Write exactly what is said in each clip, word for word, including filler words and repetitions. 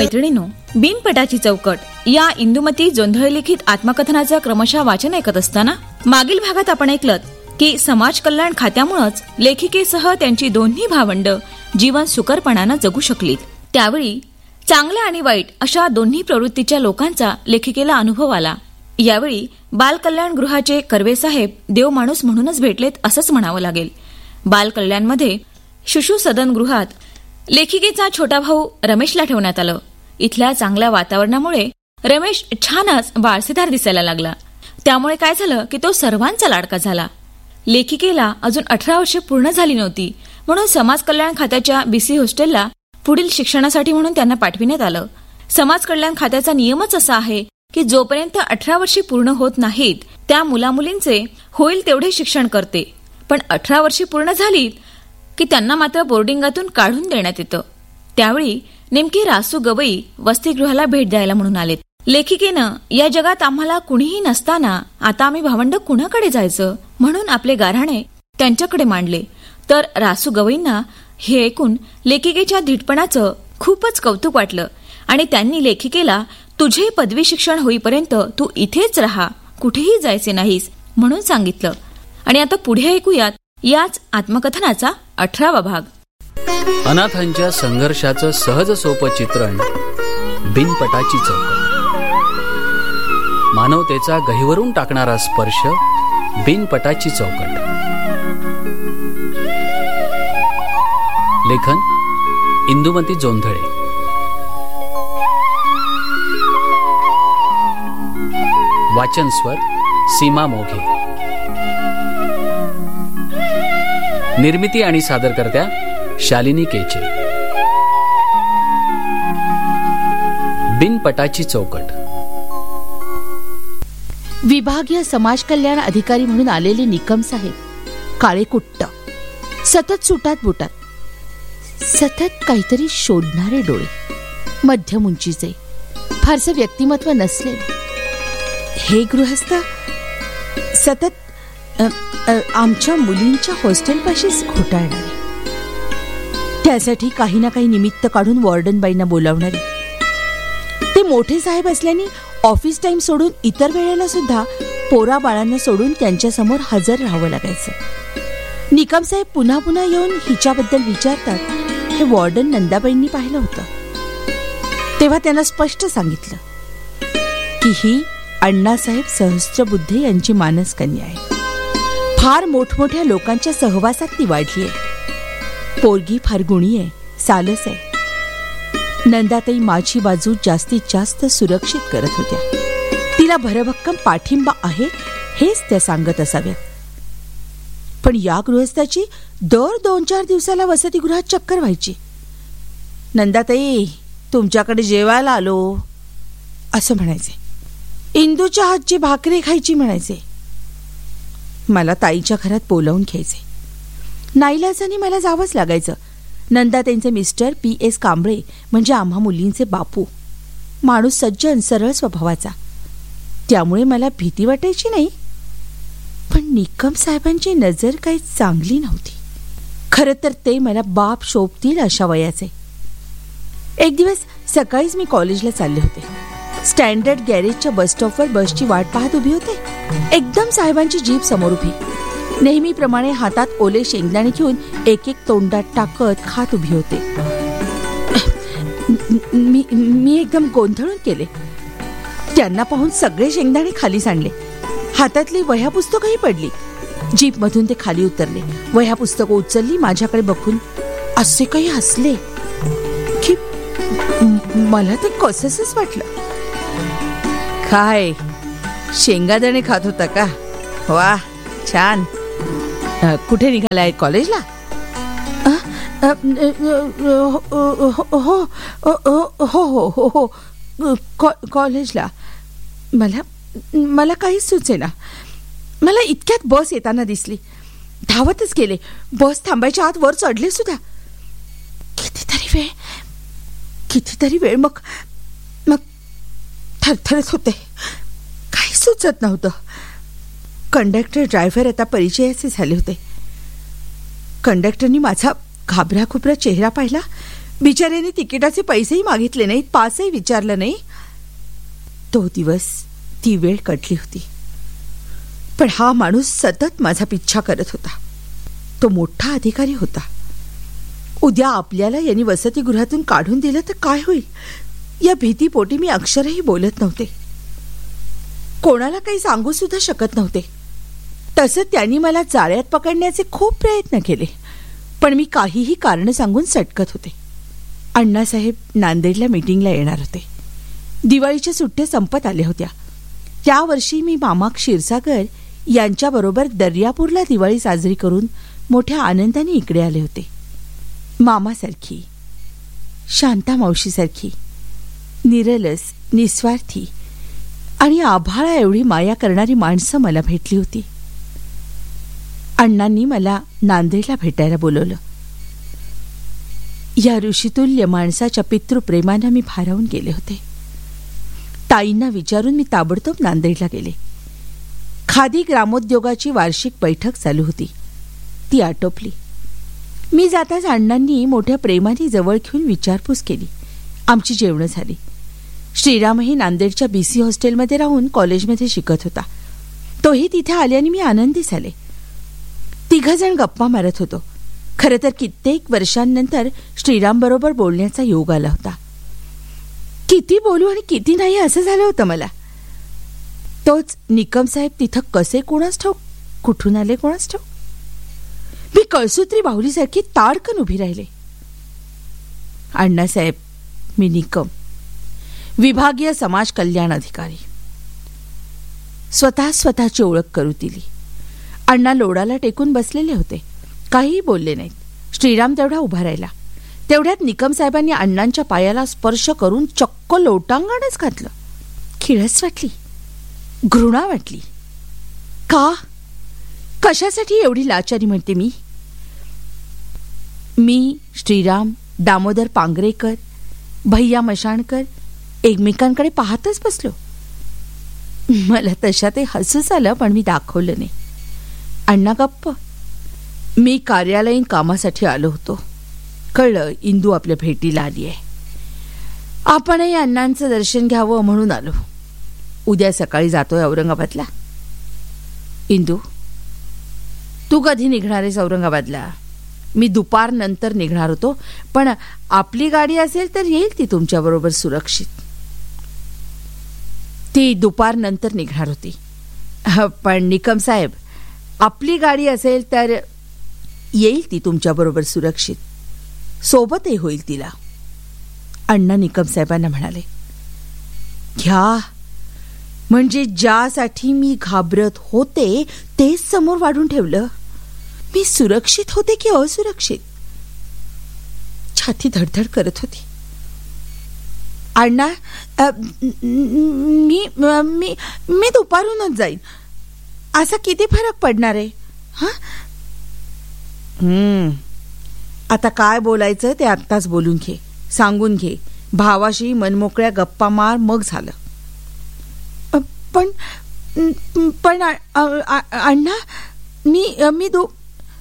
मैत्रिणींनो, बिनपटाची चौकट या इंदुमती जोंधळे लिखित आत्मकथनाचं क्रमशः वाचन ऐकत असताना मागील भागात आपण ऐकलत की समाज कल्याण खात्यामुळेच लेखिकेसह त्यांची दोन्ही भावंड जीवन सुखरपणानं जगू शकलीत. त्यावेळी चांगल्या आणि वाईट अशा दोन्ही प्रवृत्तीच्या लोकांचा लेखिकेला अनुभव आला. यावेळी बालकल्याण गृहाचे कर्वेसाहेब देवमाणूस म्हणूनच भेटलेत असंच म्हणावं लागेल. बालकल्याणमध्ये शिशु सदन गृहात लेखिकेचा छोटा भाऊ रमेशला ठेवण्यात आलं. इथल्या चांगल्या वातावरणामुळे रमेश छानच बाळसेदार दिसायला लागला. त्यामुळे काय झालं की तो सर्वांचा लाडका झाला. लेखिकेला अजून अठरा वर्षे पूर्ण झाली नव्हती, म्हणून समाज कल्याण खात्याच्या बीसी हॉस्टेलला पुढील शिक्षणासाठी म्हणून त्यांना पाठविण्यात आलं. समाज कल्याण खात्याचा नियमच असा आहे की जोपर्यंत अठरा वर्षे पूर्ण होत नाहीत त्या मुलामुलींचे होईल तेवढे शिक्षण करते, पण अठरा वर्षे पूर्ण झालीत की त्यांना मात्र बोर्डिंगातून काढून देण्यात येतं. त्यावेळी नेमकी रासू गवई वसतिगृहाला भेट द्यायला म्हणून आलेत. लेखिकेनं या जगात आम्हाला कुणीही नसताना आता आम्ही भावंड कुणाकडे जायचं म्हणून आपले गाऱ्हाणे त्यांच्याकडे मांडले. तर रासू गवईंना हे ऐकून लेखिकेच्या धीटपणाचं खूपच कौतुक वाटलं आणि त्यांनी लेखिकेला तुझे पदवी शिक्षण होईपर्यंत तू इथेच राहा, कुठेही जायचे नाहीस म्हणून सांगितलं. आणि आता पुढे ऐकूयात याच आत्मकथनाचा अठरावा भाग. अनाथांच्या संघर्षाचं सहज सोपं चित्रण, बिनपटाची चौकट. मानवतेचा गहिवरून टाकणारा स्पर्श, बिनपटाची चौकट. लेखन इंदुमती जोंधळे. वाचन स्वर सीमा मोघे. निर्मिती आणि सादरकर्त्या शालिनी केचे. बिनपटाची चौकट. विभागीय समाज कल्याण अधिकारी म्हणून आलेले निकम साहेब काळे कुट्ट, सतत सुटात बुटात, सतत काहीतरी शोधणारे डोळे, मध्यम उंचीचे, फारसे व्यक्तिमत्व नसलेले हे गृहस्थ सतत अ, अ, आमच्या मुलींच्या हॉस्टेलपाशीच घोटाळणारे, त्यासाठी काही ना काही निमित्त काढून वॉर्डनबाईंना बोलावणारे. ते मोठे साहेब असल्याने ऑफिस टाइम सोडून इतर वेळेला सुद्धा पोरा बाळांना सोडून त्यांच्यासमोर हजर राहावं लागायचं. निकम साहेब पुन्हा पुन्हा येऊन हिच्याबद्दल विचारतात हे वॉर्डन नंदाबाईंनी पाहिलं होतं. तेव्हा त्यांना स्पष्ट सांगितलं की ही अण्णासाहेब सहस्त्रबुद्धे यांची मानसकन्या आहे. फार मोठमोठ्या लोकांच्या सहवासात ती वाढली आहे. पोरगी फार गुणी आहे, सालस आहे. नंदाताई माझी बाजू जास्तीत जास्त सुरक्षित करत होत्या. तिला भरभक्कम पाठिंबा आहे हेच त्या सांगत असाव्यात. पण या गृहस्थाची दर दोन चार दिवसाला वसतिगृहात चक्कर व्हायची. नंदाताई तुमच्याकडे जेवायला आलो असं म्हणायचे. इंदूच्या हातची भाकरी खायची म्हणायचे. मला ताईच्या घरात बोलावून घ्यायचे. नाईलाजाने मला जावंच लागायचं. नंदा त्यांचे मिस्टर पी एस कांबळे म्हणजे आम्हा मुलींचे बापू. माणूस सज्जन सरळ स्वभावाचा, त्यामुळे मला भीती वाटायची नाही. पण निकम साहेबांची नजर काही चांगली नव्हती. खरं तर ते मला बाप शोभतील अशा वयाचे. एक दिवस सकाळीच मी कॉलेजला चालले होते. स्टँडर्ड गॅरेजच्या बस स्टॉपवर बसची वाट पाहत उभी होते. एकदम साहेबांची जीप समोर उभी. नेहमीप्रमाणे हातात ओले शेंगदाणे घेऊन एक एक तोंडात टाकत खात उभी होते. मी मी एकदम गोंधळून गेले. त्यांना पाहून सगळे शेंगदाणे खाली सांडले. हातातली वह्या पुस्तकही पडली. जीप मधून ते खाली उतरले. वह्या पुस्तकं उचलली. माझ्याकडे बघून असे काही हसले की मला ते कसंच वाटलं. काय शेंगादाणे खात होता का? वा छान. कुठे निघालाय? कॉलेजला? हो हो हो हो कॉलेजला. मला मला काहीच सुचेना. मला इतक्यात बस येताना दिसली. धावतच गेले. बस थांबायच्या आत वर चढले सुद्धा. कितीतरी वेळ कितीतरी वेळ मग मग थरथरत होते. काही सुचत नव्हतं. कंडक्टर ड्रायव्हर आता परिचयाचे झाले होते. कंडक्टरनी माझा घाबरा खुबरा चेहरा पाहिला. बिचाऱ्याने तिकिटाचे पैसेही मागितले नाहीत, पासही विचारलं नाही. तो दिवस, ती वेळ कटली होती. पण हा माणूस सतत माझा पिच्छा करत होता. तो मोठा अधिकारी होता. उद्या आपल्याला यांनी वसतिगृहातून काढून दिलं तर काय होईल या भीतीपोटी मी अक्षरही बोलत नव्हते. कोणाला काही सांगू सुद्धा शकत नव्हते. तसं त्यांनी मला जाळ्यात पकडण्याचे खूप प्रयत्न केले, पण मी काहीही कारण सांगून सटकत होते. अण्णासाहेब नांदेडला मीटिंगला येणार होते. दिवाळीच्या सुट्ट्या संपत आल्या होत्या. त्या वर्षी मी मामा क्षीरसागर यांच्याबरोबर दर्यापूरला दिवाळी साजरी करून मोठ्या आनंदाने इकडे आले होते. मामासारखी, शांता मावशीसारखी, निरलस, निस्वार्थी आणि आभाळा एवढी माया करणारी माणसं मला भेटली होती. अण्णांनी मला नांदेडला भेटायला बोलवलं. या ऋषितुल्य माणसाच्या पितृप्रेमानं मी भारावून गेले होते. ताईंना विचारून मी ताबडतोब नांदेडला गेले. खादी ग्रामोद्योगाची वार्षिक बैठक चालू होती. ती आटोपली. मी जाताच अण्णांनी मोठ्या प्रेमाने जवळ घेऊन विचारपूस केली. आमची जेवणं झाली. श्रीरामही नांदेडच्या बीसी हॉस्टेलमध्ये राहून कॉलेजमध्ये शिकत होता. तोही तिथे आल्याने मी आनंदी झाले. तिघजण गप्पा मारत होतो. खरं तर कित्येक वर्षांनंतर श्रीराम बरोबर बोलण्याचा योग आला होता. किती बोलू आणि किती नाही असं झालं होतं मला. तोच निकम साहेब तिथं कसे कोणास ठाऊक, कुठून आले कोणास ठाऊक. मी कळसूत्री बाहुलीसारखी ताडकन उभी राहिले. अण्णासाहेब, मी निकम, विभागीय समाज कल्याण अधिकारी. स्वतः स्वतःची ओळख करू दिली. अण्णा लोडाला टेकून बसलेले होते. काहीही बोलले नाहीत. श्रीराम तेवढा उभा राहिला. तेवढ्यात निकम साहेबांनी अण्णांच्या पायाला स्पर्श करून चक्क लोटांगणच घातलं. किळस वाटली, घृणा वाटली. का, कशासाठी एवढी लाचारी म्हणते मी? मी, श्रीराम, दामोदर पांगरेकर, भैया मशाणकर एकमेकांकडे पाहतच बसलो. मला तशा ते हसूच आलं, पण मी दाखवलं नाही. अण्णा गप्प. मी कार्यालयीन कामासाठी आलो होतो. कळलं इंदू आपल्या भेटीला आली आहे. आपणही अण्णांचं दर्शन घ्यावं म्हणून आलो. उद्या सकाळी जातोय औरंगाबादला. इंदू, तू कधी निघणार आहेस औरंगाबादला? मी दुपार नंतर निघणार होतो, पण आपली गाडी असेल तर येईल ती तुमच्याबरोबर सुरक्षित. ती दुपार नंतर निघणार होती, पण निकम साहेब, आपली गाडी असेल तर येईल ती तुमच्याबरोबर सुरक्षित. सोबतही होईल तिला. अण्णा निकम साहेबांना म्हणाले. घ्या, म्हणजे ज्यासाठी मी घाबरत होते तेच समोर वाढून ठेवलं. मी सुरक्षित होते की असुरक्षित? छाती धडधड करत होती. अण्णा, मी मी मी दुपारूनच जाईन. असा किती फरक पडणार आहे? हा, हम्म आता काय बोलायचं ते आत्ताच बोलून घे, सांगून घे. भावाशी मनमोकळ्या गप्पा मार, मग झालं. पण पण अण्णा, मी मी दो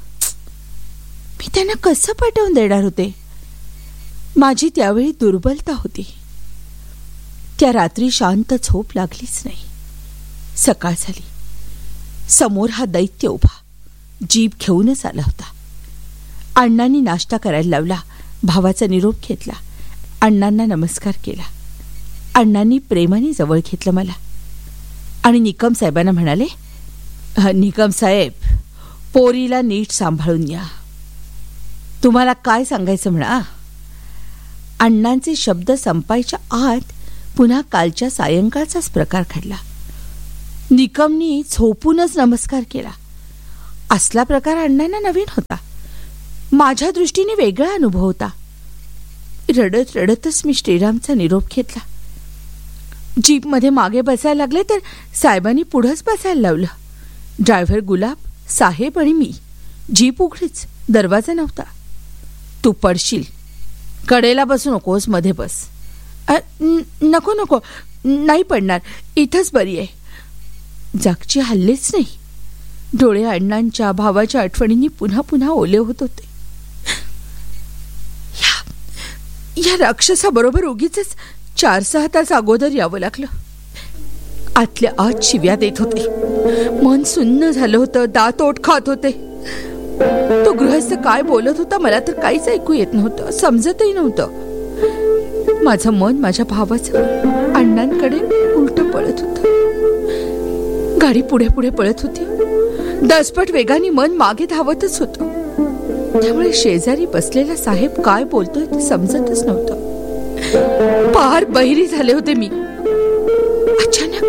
मी त्यांना कसं पटवून देणार होते? माझी त्यावेळी दुर्बलता होती. त्या रात्री शांत झोप लागलीच नाही. सकाळ झाली. समोर हा दैत्य उभा, जीभ घेऊनच आला होता. अण्णांनी नाश्ता करायला लावला. भावाचा निरोप घेतला. अण्णांना नमस्कार केला. अण्णांनी प्रेमाने जवळ घेतलं मला आणि निकम साहेबांना म्हणाले, निकम साहेब, पोरीला नीट सांभाळून या. तुम्हाला काय सांगायचं म्हणा. अण्णांचे शब्द संपायच्या आत पुन्हा कालच्या सायंकाळचाच प्रकार घडला. निकमनी झोपूनच नमस्कार केला. असला प्रकार अण्णांना नवीन होता. माझ्या दृष्टीने वेगळा अनुभव होता. रडत रडतच मी श्रीरामचा निरोप घेतला. जीपमध्ये मागे बसायला लागले तर साहेबांनी पुढंच बसायला लावलं. ड्रायव्हर गुलाब, साहेब आणि मी. जीप उघडीच, दरवाजा नव्हता. तू पडशील, कडेला बसू नकोस, मध्ये बस. नको नको, नाही पडणार, इथंच बरी आहे. जागची हल्लेच नाही. डोळे अण्णांच्या, भावाच्या आठवणींनी पुन्हा पुन्हा ओले होत होते. या राक्षसाबरोबर उगीच चार सहा तास अगोदर यावं लागलं. आतल्या आत शिव्या देत होते, मन सुन्न झालं होतं, दात ओठ खात होते. तो गृहस्थ काय बोलत होता मला तर काहीच ऐकू येत नव्हतं, समजतही नव्हतं. माझं मन माझ्या भावाचं अण्णांकडे उलट पळत होतं. गाडी पुढे पुढे पळत होती. दसपट वेगाने मन मागे धावतच होतं. त्यामुळे शेजारी बसलेला साहेब काय बोलतोय ते समजतच नव्हतं. पार बहिरी झाले होते मी. अचानक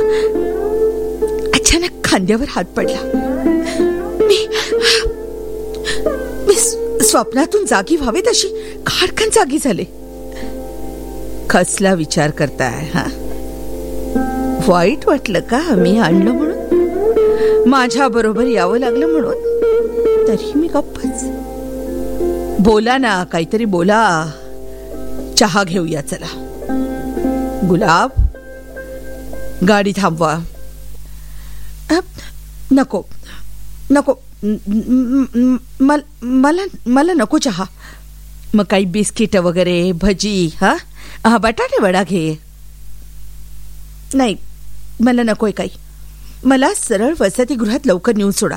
अचानक खांद्यावर हात पडला. मी मी स्वप्नातून जागी व्हावे तशी खाडकन जागी झाले. कसला विचार करताय हा? वाईट वाटलं का मी आणलं म्हणून? माझ्या बरोबर यावं लागलं म्हणून? तरी मी गप्पच. बोला ना, काहीतरी बोला. चहा घेऊया चला. गुलाब, गाडी थांबवा. नको नको, मला मला नको चहा. मग काही बिस्किट वगैरे, भजी, हा हा बटाटे वडा घे. नाही, मला नकोय काही. मला सरळ वसतिगृहात लवकर नेऊन सोडा.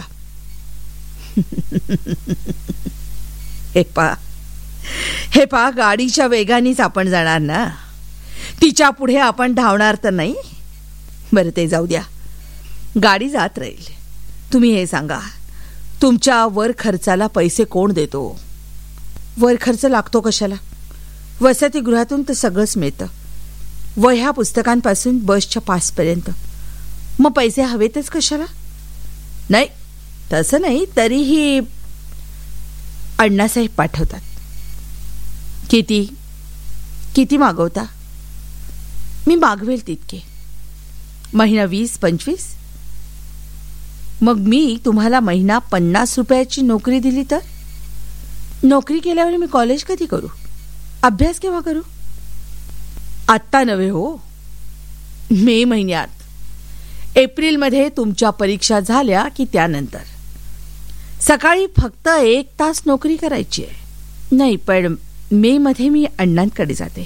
हे पा हे पा गाडीच्या वेगानेच आपण जाणार ना. तिच्या पुढे आपण धावणार तर नाही. बरं ते जाऊ द्या, गाडी जात राहील. तुम्ही हे सांगा, तुमच्या वर खर्चाला पैसे कोण देतो? वर खर्च लागतो कशाला? वसतिगृहातून तर सगळंच मिळतं, वह्या पुस्तकांपासून बसच्या पासपर्यंत. मग पैसे हवेतच कशाला? नाही तसं नाही, तरीही अण्णासाहेब पाठवतात. किती किती मागवता? मी मागवेल तितके. महिना वीस पंचवीस? मग मी तुम्हाला महिना पन्नास रुपयाची नोकरी दिली तर? नोकरी केल्यावर मी कॉलेज कधी करू? अभ्यास केव्हा करू? आत्ता नव्हे हो, मे महिन्यात. एप्रिलमध्ये तुमच्या परीक्षा झाल्या की त्यानंतर. सकाळी फक्त एक तास नोकरी करायची आहे. नाही, पण मे मध्ये मी अण्णांकडे जाते.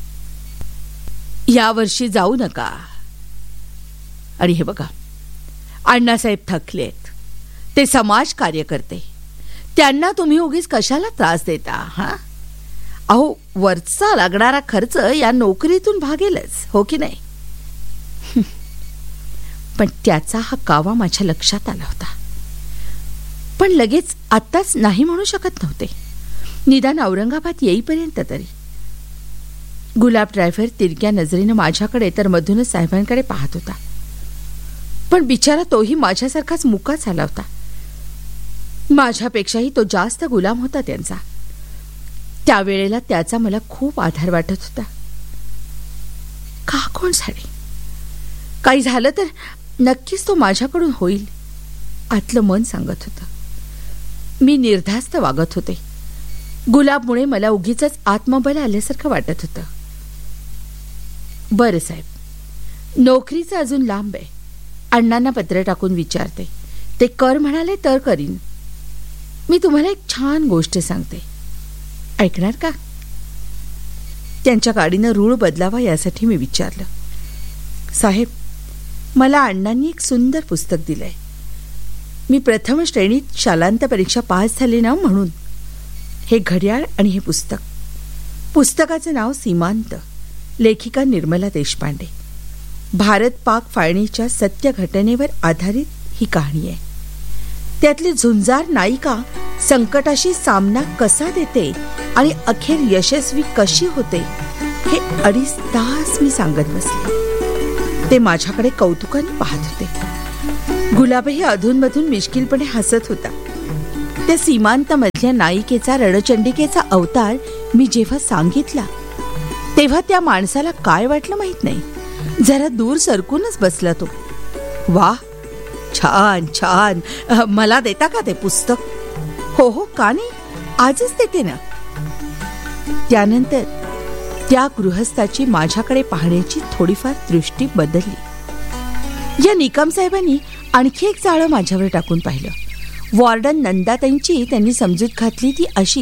यावर्षी जाऊ नका. आणि हे बघा, अण्णासाहेब थकलेत. ते समाज कार्य करते. त्यांना तुम्ही उगीच कशाला त्रास देता? हा अहो, वरचा लागणारा खर्च या नोकरीतून भागेलच, हो की नाही? पण त्याचा हा कावा माझ्या लक्षात आला होता. पण लगेच आत्ताच नाही म्हणू शकत नव्हते. निदान औरंगाबाद येईपर्यंत तरी. गुलाब ड्रायव्हर तिरक्या नजरेनं माझ्याकडे तर मधूनच साहेबांकडे पाहत होता. पण बिचारा तोही माझ्यासारखाच मुका झाला होता. माझ्यापेक्षाही तो जास्त गुलाम होता त्यांचा. त्यावेळेला त्याचा मला खूप आधार वाटत होता. का कोण झाले? काही झालं तर नक्कीच तो माझ्याकडून होईल, आतलं मन सांगत होतं. मी निर्धास्त वागत होते. गुलाबमुळे मला उगीच आत्मबल आल्यासारखं वाटत होतं. बरं साहेब, नोकरीचं अजून लांब आहे. अण्णांना पत्र टाकून विचारते. ते कर म्हणाले तर करीन. मी तुम्हाला एक छान गोष्ट सांगते, ऐकणार का? त्यांच्या गाडीनं रूळ बदलावा यासाठी मी विचारलं. साहेब, मला अण्णांनी एक सुंदर पुस्तक दिलंय. मी प्रथम श्रेणीत शालांत परीक्षा पास झाले ना म्हणून. हे घड्याळ आणि हे पुस्तक. पुस्तकाचं नाव सीमांत. लेखिका निर्मला देशपांडे. भारत पाक फाळणीच्या सत्य घटनेवर आधारित ही कहाणी आहे. त्यातली झुंजार नायिका संकटाशी सामना कसा देते आणि अखेर यशस्वी कशी होते हे अडीच तास मी सांगत बसले. ते माझ्याकडे कौतुकाने पाहत होते. गुलाबही अधूनमधून मिश्किलपणे हसत होता. त्या सीमांत मधल्या नायिकेचा रणचंडिकेचा अवतार मी जेव्हा सांगितला तेव्हा त्या माणसाला काय वाटलं माहित नाही. जरा दूर सरकूनच बसला तो. वा, छान छान. मला देता का ते पुस्तक? हो हो, का नाही, आजच देते ना. त्यानंतर त्या गृहस्थाची माझ्याकडे पाहण्याची थोडीफार दृष्टी बदलली. या निकम साहेबांनी आणखी एक जाळं माझ्यावर टाकून पाहिलं. वॉर्डन नंदाताईंची त्यांनी समजूत घातली ती अशी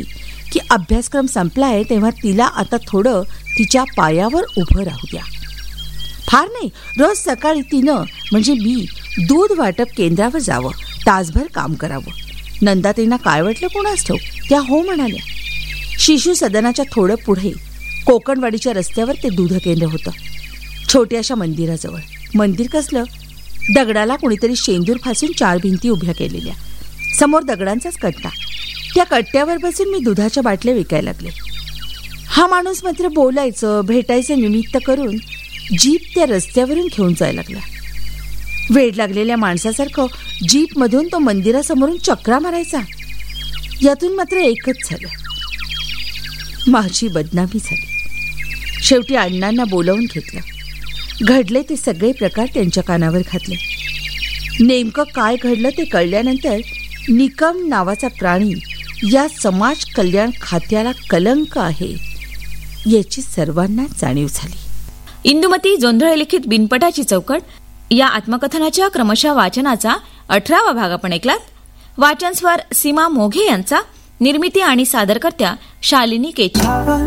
की अभ्यासक्रम संपलाय तेव्हा तिला आता थोडं तिच्या पायावर उभं राहू द्या. फार नाही, रोज सकाळी तिनं म्हणजे मी दूध वाटप केंद्रावर जावं, तासभर काम करावं. नंदाताईंना काय वाटलं कोणास ठाऊक, त्या हो म्हणाल्या. शिशु सदनाच्या थोडं पुढे कोकणवाडीच्या रस्त्यावर ते दूध केंद्र होतं, छोट्याशा मंदिराजवळ. मंदिर कसलं, दगडाला कोणीतरी शेंदूर फासून चार भिंती उभ्या केलेल्या, समोर दगडांचाच कट्टा. त्या कट्ट्यावर बसून मी दुधाच्या बाटल्या विकायला लागले. हा माणूस मात्र बोलायचं भेटायचं निमित्त करून जीप त्या रस्त्यावरून घेऊन जायला लागला. वेड लागलेल्या माणसासारखं जीपमधून तो मंदिरासमोरून चक्रा मारायचा. यातून मात्र एकच झालं, माझी बदनामी झाली. शेवटी अण्णांना बोलावून घेतलं, घडले ते सगळे प्रकार त्यांच्या कानावर घातले. नेमकं काय घडलं ते कळल्यानंतर निकम नावाचा प्राणी या समाज कल्याण खात्याला कलंक आहे याची सर्वांना जाणीव झाली. इंदुमती जोंधळे लिखित बिनपटाची चौकट या आत्मकथनाच्या क्रमशः वाचनाचा अठरावा भाग आपण ऐकलात. वाचन स्वर सीमा मोघे यांचा, निर्मिती आणि सादरकर्त्या शालिनी केची.